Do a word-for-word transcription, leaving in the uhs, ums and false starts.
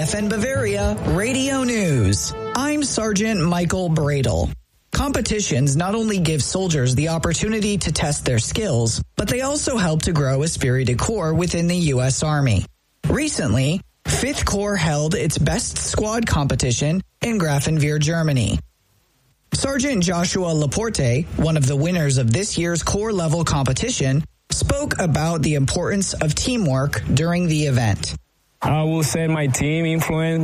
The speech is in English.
F N Bavaria Radio News. I'm Sergeant Michael Bradle. Competitions not only give soldiers the opportunity to test their skills, but they also help to grow esprit de corps within the U S Army. Recently, fifth Corps held its best squad competition in Grafenwehr, Germany. Sergeant Joshua Laporte, one of the winners of this year's Corps-level competition, spoke about the importance of teamwork during the event. I will say my team influenced